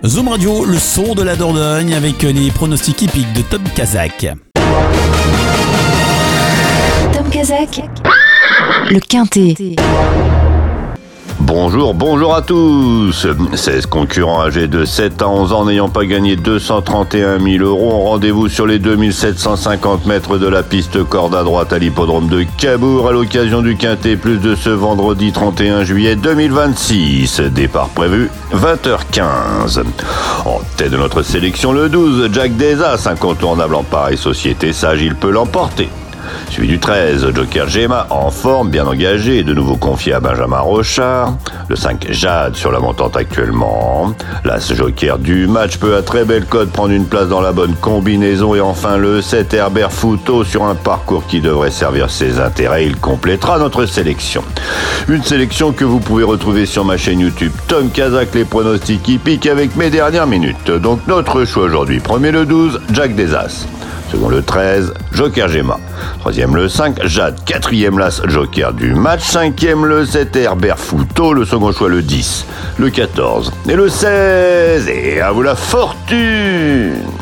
Zoom Radio, le son de la Dordogne avec les pronostics hippiques de Tom Kazak. Tom Kazak, le Quintet. Bonjour à tous. 16 concurrents âgés de 7 à 11 ans n'ayant pas gagné 231 000 euros ont rendez-vous sur les 2750 mètres de la piste corde à droite à l'hippodrome de Cabourg à l'occasion du Quintet Plus de ce vendredi 31 juillet 2026. Départ prévu 20h15. En tête de notre sélection, le 12, Jack des As, incontournable en pareille société, sage, il peut l'emporter. Suivi du 13, Joker Gemma, en forme, bien engagé, et de nouveau confié à Benjamin Rochard. Le 5, Jade, sur la montante actuellement. L'As Joker du match peut à très belle cote prendre une place dans la bonne combinaison. Et enfin le 7, Herbert Fouteau, sur un parcours qui devrait servir ses intérêts. Il complétera notre sélection. Une sélection que vous pouvez retrouver sur ma chaîne YouTube Tom Kazak, les pronostics hippiques, avec mes dernières minutes. Donc notre choix aujourd'hui, premier le 12, Jack des As. Second le 13, Joker Gemma. Troisième le 5, Jade. Quatrième l'As Joker du match. Cinquième le 7, Herbert Fouteau. Le second choix le 10, le 14 et le 16. Et à vous la fortune!